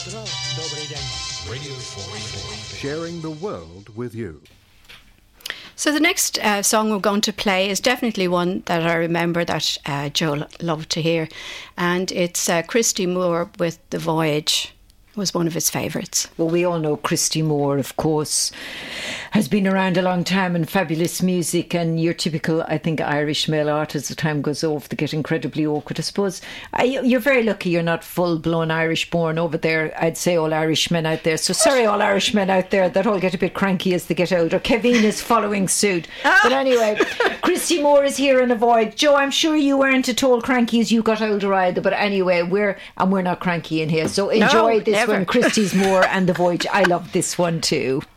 Radio 44. Sharing the world with you. So the next song we're going to play is definitely one that I remember that Joe loved to hear, and it's Christy Moore with The Voyage. Was one of his favourites. Well, we all know Christy Moore, of course, has been around a long time and fabulous music, and your typical, I think, Irish male artist as time goes off, they get incredibly awkward. I suppose you're very lucky you're not full-blown Irish born over there, I'd say, all Irishmen out there. So sorry, all Irishmen out there that all get a bit cranky as they get older. Kevin is following suit. But anyway, Christy Moore is here in a void. Joe, I'm sure you weren't at all cranky as you got older either, but anyway, we're not cranky in here. So enjoy this one, Christy's Moore and The Voyage. I love this one too.